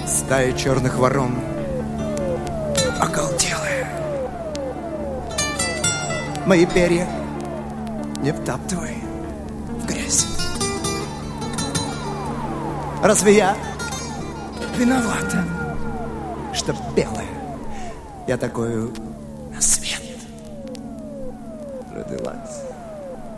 Стая черных ворон, оголтелые. Мои перья не втаптывай в грязь. Разве я виновата, что белая? Я такую на свет родилась.